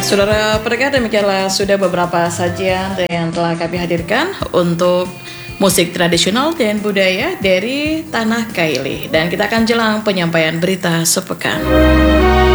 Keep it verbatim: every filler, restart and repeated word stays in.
Saudara pendengar, demikianlah sudah beberapa sajian yang telah kami hadirkan untuk musik tradisional dan budaya dari Tanah Kaili. Dan kita akan jelang penyampaian berita sepekan.